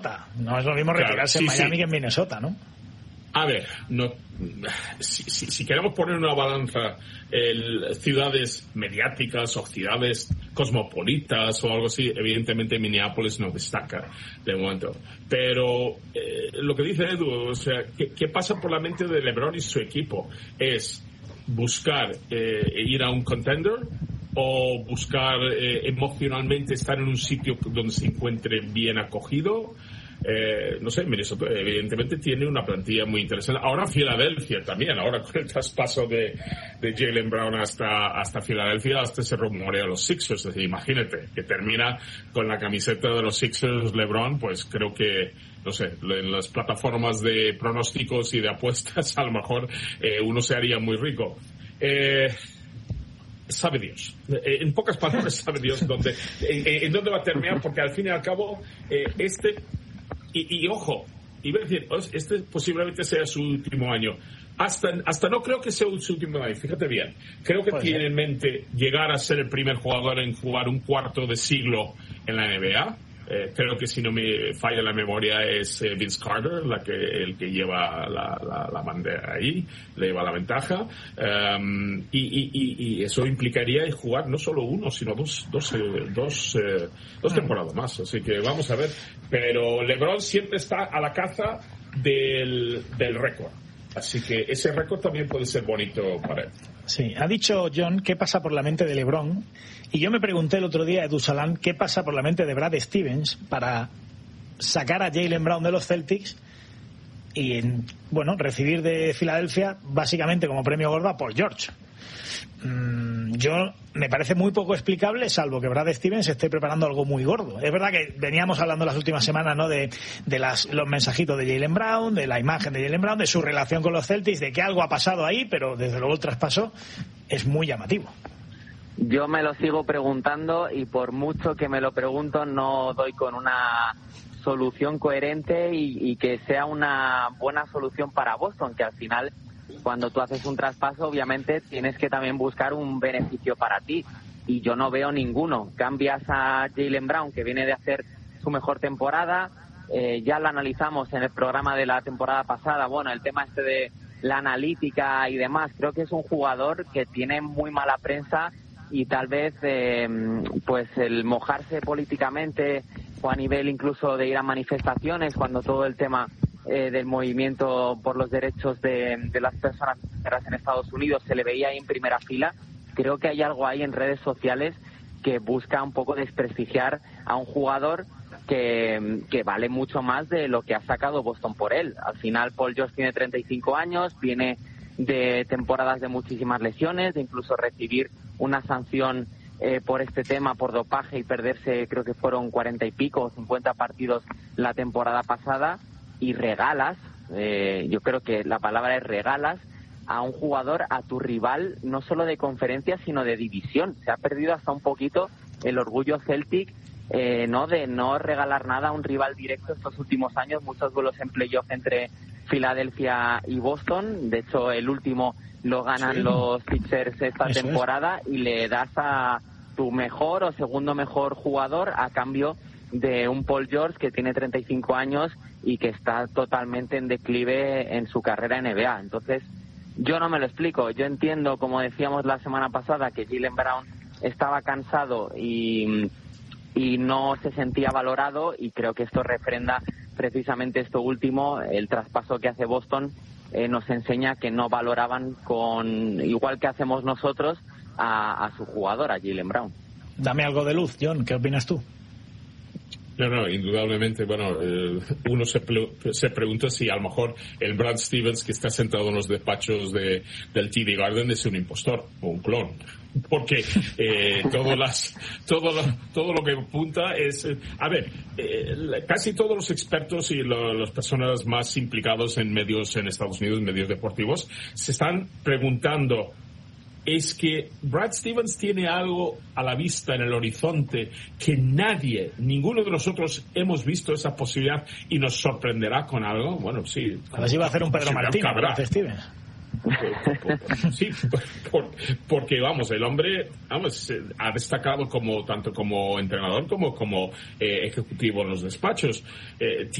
No es lo mismo retirarse en Miami que en Minnesota, ¿no? A ver, si queremos poner una balanza, ciudades mediáticas o ciudades cosmopolitas o algo así, evidentemente Minneapolis no destaca de momento. Pero lo que dice Edu, o sea, ¿qué pasa por la mente de LeBron y su equipo? ¿Es buscar ir a un contender o buscar emocionalmente estar en un sitio donde se encuentre bien acogido? No sé, Minnesota evidentemente tiene una plantilla muy interesante. Ahora Filadelfia también, ahora con el traspaso de Jaylen Brown hasta Filadelfia, hasta se rumorea los Sixers. Es decir, imagínate que termina con la camiseta de los Sixers LeBron, pues creo que, no sé, en las plataformas de pronósticos y de apuestas a lo mejor uno se haría muy rico. Sabe Dios, en pocas palabras sabe Dios en dónde va a terminar, porque al fin y al cabo y ojo, iba a decir, este posiblemente sea su último año. Hasta no creo que sea su último año, fíjate bien. Creo que tiene en mente llegar a ser el primer jugador en jugar un cuarto de siglo en la NBA. Creo que si no me falla la memoria es Vince Carter el que lleva la bandera ahí, le lleva la ventaja, y eso implicaría jugar no solo uno sino dos temporadas más, así que vamos a ver. Pero LeBron siempre está a la caza del récord, así que ese récord también puede ser bonito para él. Sí, ha dicho John qué pasa por la mente de LeBron, y yo me pregunté el otro día, Edu Salán, qué pasa por la mente de Brad Stevens para sacar a Jaylen Brown de los Celtics y recibir de Filadelfia básicamente como premio gordo a Paul George. Me parece muy poco explicable, salvo que Brad Stevens esté preparando algo muy gordo. Es verdad que veníamos hablando las últimas semanas, ¿no?, de los mensajitos de Jaylen Brown, de la imagen de Jaylen Brown, de su relación con los Celtics, de que algo ha pasado ahí, pero desde luego el traspaso es muy llamativo. Yo me lo sigo preguntando, y por mucho que me lo pregunto no doy con una solución coherente y que sea una buena solución para Boston, que al final, cuando tú haces un traspaso, obviamente tienes que también buscar un beneficio para ti, y yo no veo ninguno. Cambias a Jaylen Brown, que viene de hacer su mejor temporada, ya lo analizamos en el programa de la temporada pasada, el tema de la analítica y demás, creo que es un jugador que tiene muy mala prensa, y tal vez pues el mojarse políticamente o a nivel incluso de ir a manifestaciones, cuando todo el tema del movimiento por los derechos de las personas en Estados Unidos se le veía ahí en primera fila. Creo que hay algo ahí en redes sociales que busca un poco desprestigiar a un jugador que vale mucho más de lo que ha sacado Boston por él. Al final Paul George tiene 35 años, viene de temporadas de muchísimas lesiones, de incluso recibir una sanción por este tema, por dopaje, y perderse, creo que fueron 40 y pico o 50 partidos la temporada pasada, y regalas, yo creo que la palabra es regalas, a un jugador, a tu rival, no solo de conferencia sino de división. Se ha perdido hasta un poquito el orgullo Celtic, no de no regalar nada a un rival directo estos últimos años. Muchos duelos en playoff entre Filadelfia y Boston, de hecho el último lo ganan los Sixers esta temporada, y le das a tu mejor o segundo mejor jugador a cambio de un Paul George que tiene 35 años y que está totalmente en declive en su carrera en NBA. Entonces yo no me lo explico. Yo entiendo, como decíamos la semana pasada, que Jaylen Brown estaba cansado y no se sentía valorado, y creo que esto refrenda precisamente esto último. El traspaso que hace Boston nos enseña que no valoraban igual que hacemos nosotros a su jugador, a Jaylen Brown. Dame algo de luz, John, ¿qué opinas tú? No, indudablemente, uno se pregunta si a lo mejor el Brad Stevens que está sentado en los despachos del TD Garden es un impostor o un clon, porque todo lo que apunta es, casi todos los expertos y las personas más implicados en medios en Estados Unidos, medios deportivos, se están preguntando, es que Brad Stevens tiene algo a la vista en el horizonte que ninguno de nosotros hemos visto esa posibilidad, y nos sorprenderá con algo. Sí. A ver si va a hacer un Pedro Martínez, Brad Stevens. Sí, porque vamos, el hombre ha destacado tanto como entrenador como ejecutivo en los despachos.